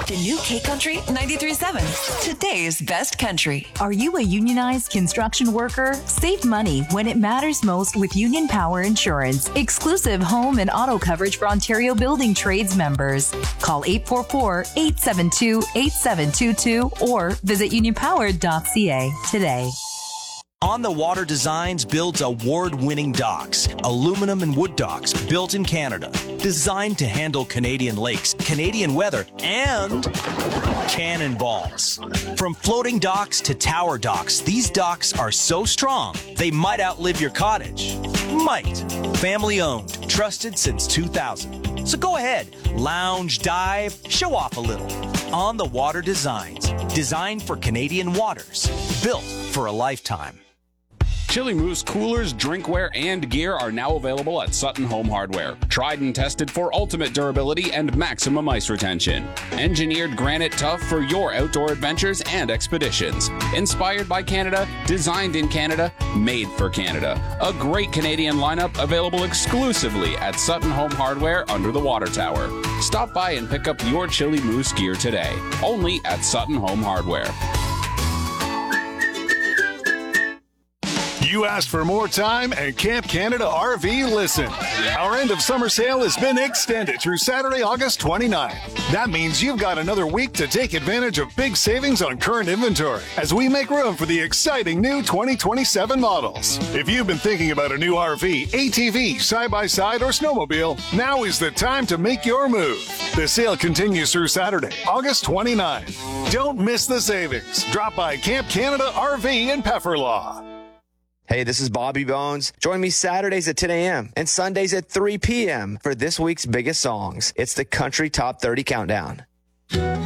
The new K Country 93.7. Today's best country. Are you a unionized construction worker? Save money when it matters most with Union Power Insurance. Exclusive home and auto coverage for Ontario Building Trades members. Call 844-872-8722 or visit unionpower.ca today. On the Water Designs builds award-winning docks, aluminum and wood docks built in Canada, designed to handle Canadian lakes, Canadian weather, and cannonballs. From floating docks to tower docks, these docks are so strong, they might outlive your cottage. Might. Family owned, trusted since 2000. So go ahead, lounge, dive, show off a little. On the Water Designs, designed for Canadian waters, built for a lifetime. Chili Moose coolers, drinkware, and gear are now available at Sutton Home Hardware. Tried and tested for ultimate durability and maximum ice retention. Engineered granite tough for your outdoor adventures and expeditions. Inspired by Canada, designed in Canada, made for Canada. A great Canadian lineup available exclusively at Sutton Home Hardware under the water tower. Stop by and pick up your Chili Moose gear today. Only at Sutton Home Hardware. You asked for more time, and Camp Canada RV listened. Our end of summer sale has been extended through Saturday, August 29th. That means you've got another week to take advantage of big savings on current inventory as we make room for the exciting new 2027 models. If you've been thinking about a new RV, ATV, side-by-side, or snowmobile, now is the time to make your move. The sale continues through Saturday, August 29th. Don't miss the savings. Drop by Camp Canada RV in Pefferlaw. Hey, this is Bobby Bones. Join me Saturdays at 10 a.m. and Sundays at 3 p.m. for this week's biggest songs. It's the Country Top 30 Countdown.